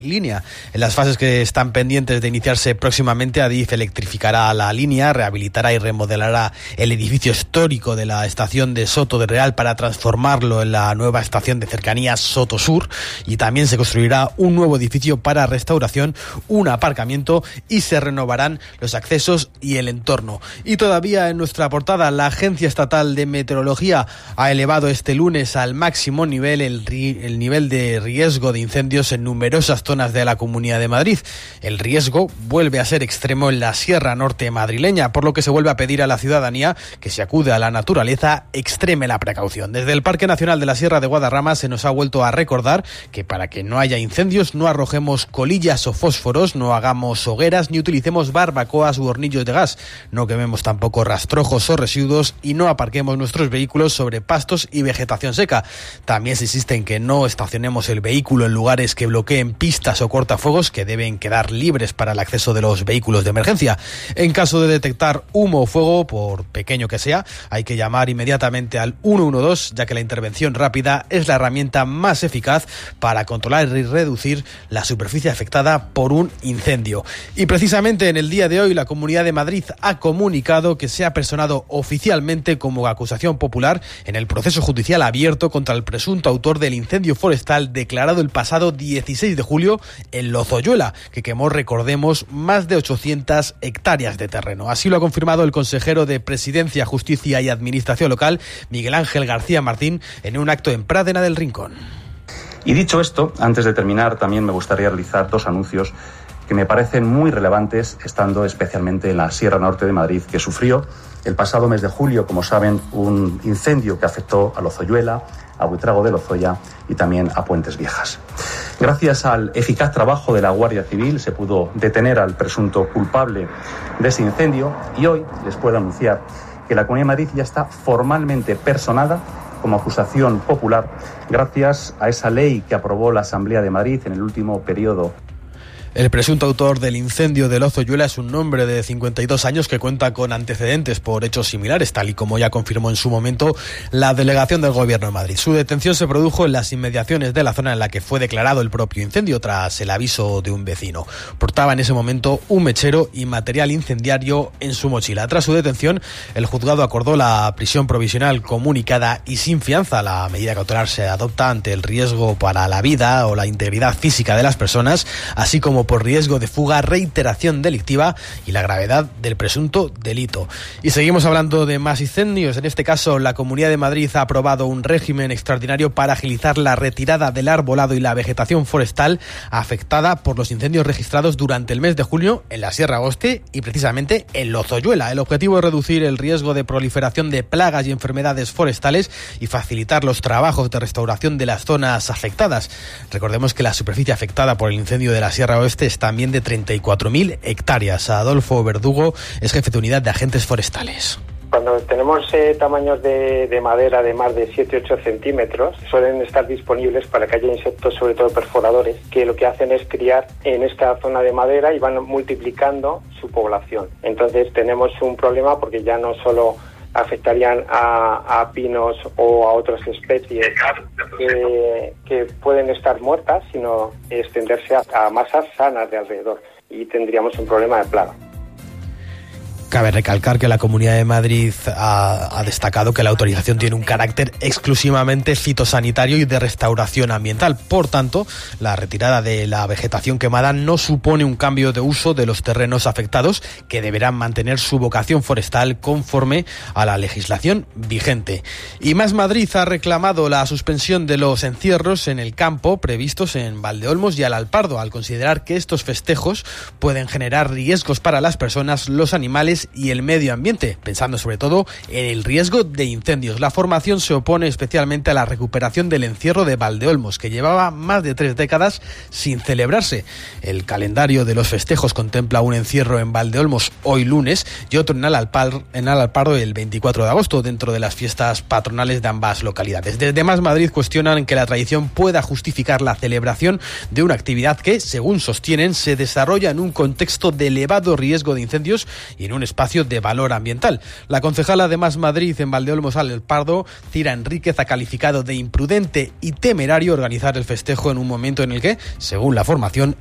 línea. En las fases que están pendientes de iniciarse próximamente, Adif electrificará la línea, rehabilitará y remodelará el edificio histórico de la estación de Soto de Real para transformarlo en la nueva estación de cercanías Soto Sur, y también se construirá un nuevo edificio para restauración, un aparcamiento, y se renovarán los accesos y el entorno. Y todavía en nuestra portada, la Agencia Estatal de Meteorología ha elevado este lunes al máximo nivel el nivel de riesgo de incendios en numerosas zonas de la Comunidad de Madrid. El riesgo vuelve a ser extremo en la Sierra Norte madrileña, por lo que se vuelve a pedir a la ciudadanía que se acude a la naturaleza, extreme la precaución. Desde el Parque Nacional de la Sierra de Guadarrama se nos ha vuelto a recordar que para que no haya incendios no arrojemos colillas o fósforos, no hagamos hogueras ni utilicemos barbacoas u hornillos de gas, no quememos tampoco rastrojos o residuos y no aparquemos nuestros vehículos sobre pastos y vegetación seca. También se insiste en que no estacionemos el vehículo en lugares que bloqueen pistas o cortafuegos, que deben quedar libres para el acceso de los vehículos de emergencia. En caso de detectar humo o fuego, por pequeño que sea, hay que llamar inmediatamente al 112, ya que la intervención rápida es la herramienta más eficaz para controlar y reducir la superficie afectada por un incendio. Y precisamente en el día de hoy la Comunidad de Madrid ha comunicado que se ha personado oficialmente como acusación popular en el proceso judicial abierto contra el presunto autor del incendio forestal declarado el pasado 16 de julio en Lozoyuela, que quemó, recordemos, más de 800 hectáreas de terreno. Así lo ha confirmado el consejero de Presidencia, Justicia y Administración Local, Miguel Ángel García Martín, en un acto en Pradena del Rincón. Y dicho esto, antes de terminar, también me gustaría realizar dos anuncios que me parecen muy relevantes, estando especialmente en la Sierra Norte de Madrid, que sufrió el pasado mes de julio, como saben, un incendio que afectó a Lozoyuela, a Buitrago de Lozoya y también a Puentes Viejas. Gracias al eficaz trabajo de la Guardia Civil se pudo detener al presunto culpable de ese incendio, y hoy les puedo anunciar que la Comunidad de Madrid ya está formalmente personada como acusación popular gracias a esa ley que aprobó la Asamblea de Madrid en el último periodo. El presunto autor del incendio de Lozoyuela es un hombre de 52 años que cuenta con antecedentes por hechos similares, tal y como ya confirmó en su momento la delegación del Gobierno de Madrid. Su detención se produjo en las inmediaciones de la zona en la que fue declarado el propio incendio tras el aviso de un vecino. Portaba en ese momento un mechero y material incendiario en su mochila. Tras su detención, el juzgado acordó la prisión provisional comunicada y sin fianza. La medida cautelar se adopta ante el riesgo para la vida o la integridad física de las personas, así como por riesgo de fuga, reiteración delictiva y la gravedad del presunto delito. Y seguimos hablando de más incendios. En este caso, la Comunidad de Madrid ha aprobado un régimen extraordinario para agilizar la retirada del arbolado y la vegetación forestal afectada por los incendios registrados durante el mes de julio en la Sierra Oeste y precisamente en Lozoyuela. El objetivo es reducir el riesgo de proliferación de plagas y enfermedades forestales y facilitar los trabajos de restauración de las zonas afectadas. Recordemos que la superficie afectada por el incendio de la Sierra Oeste es también de 34.000 hectáreas. Adolfo Verdugo es jefe de unidad de agentes forestales. Cuando tenemos tamaños de madera de más de 7-8 centímetros, suelen estar disponibles para que haya insectos, sobre todo perforadores, que lo que hacen es criar en esta zona de madera y van multiplicando su población. Entonces tenemos un problema porque ya no solo afectarían a pinos o a otras especies que pueden estar muertas, sino extenderse a masas sanas de alrededor y tendríamos un problema de plaga. Cabe recalcar que la Comunidad de Madrid ha destacado que la autorización tiene un carácter exclusivamente fitosanitario y de restauración ambiental. Por tanto, la retirada de la vegetación quemada no supone un cambio de uso de los terrenos afectados, que deberán mantener su vocación forestal conforme a la legislación vigente. Y Más Madrid ha reclamado la suspensión de los encierros en el campo previstos en Valdeolmos y Alalpardo, al considerar que estos festejos pueden generar riesgos para las personas, los animales y el medio ambiente, pensando sobre todo en el riesgo de incendios. La formación se opone especialmente a la recuperación del encierro de Valdeolmos, que llevaba más de 3 décadas sin celebrarse. El calendario de los festejos contempla un encierro en Valdeolmos hoy lunes y otro en Alalpardo el 24 de agosto, dentro de las fiestas patronales de ambas localidades. Desde Más Madrid cuestionan que la tradición pueda justificar la celebración de una actividad que, según sostienen, se desarrolla en un contexto de elevado riesgo de incendios y en un espacio de valor ambiental. La concejala de Más Madrid en Valdeolmos El Pardo, Cira Enríquez, ha calificado de imprudente y temerario organizar el festejo en un momento en el que, según la formación,